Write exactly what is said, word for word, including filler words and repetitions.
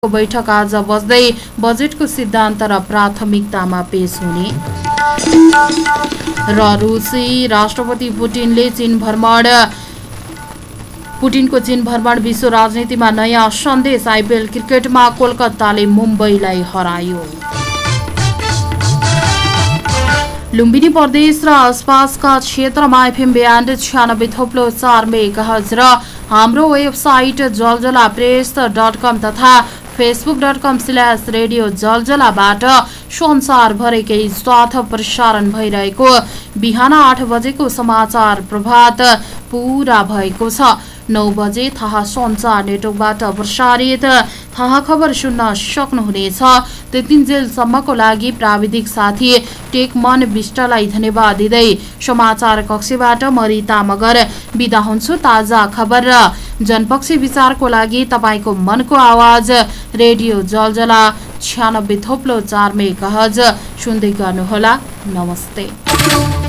बैठक आज बस्दै बजेटको सिद्धान्त र प्राथमिकतामा पेश हुने र रुसी राष्ट्रपति पुटिनले चीन भ्रमण पुटिनको चीन भ्रमण विश्व राजनीतिमा नयाँ सन्देश। आइपिएल क्रिकेटमा कोलकाताले मुम्बईलाई हरायो। लुम्बिनी प्रदेश र आसपासका क्षेत्रमा एफएम ब्यान्ड छ्यानब्बे थोप्लो चार मेगाहर्ज र हाम्रो वेबसाइट जलजला प्रेस डट कम तथा Facebook dot com slash radio जलजलाबाट संसारभरिकै साथ प्रसारण भइरहेको बिहान आठ बजेको समाचार प्रभात पूरा भएको छ। नौ बजे थाहा सञ्चार नेटवर्कबाट प्रसारित थाहा खबर सुन्न सक्नुहुनेछ। त्यतिन्जेलसम्मको लागि प्राविधिक साथी टेकमन विष्टलाई धन्यवाद दिँदै समाचार कक्षबाट म रिता मगर बिदा हुन्छु। ताजा खबर र जनपक्षी विचारको लागि तपाईको मनको आवाज रेडियो जलजला छ्यानब्बे थोप्लो चार मेगाहर्ज सुन्दै गर्नुहोला। नमस्ते।